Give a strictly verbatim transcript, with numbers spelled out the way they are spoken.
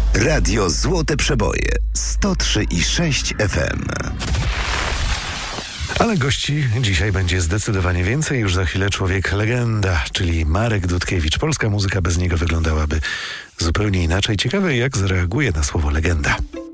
Radio Złote Przeboje sto trzy i sześć F M. Ale gości dzisiaj będzie zdecydowanie więcej. Już za chwilę człowiek legenda, czyli Marek Dudkiewicz. Polska muzyka bez niego wyglądałaby zupełnie inaczej. Ciekawe, jak zareaguje na słowo legenda.